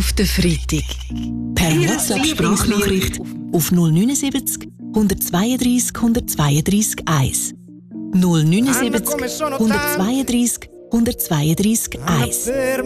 auf den Freitag. Per WhatsApp-Sprachnachricht auf 079 132 132 1. 079 132 132 1.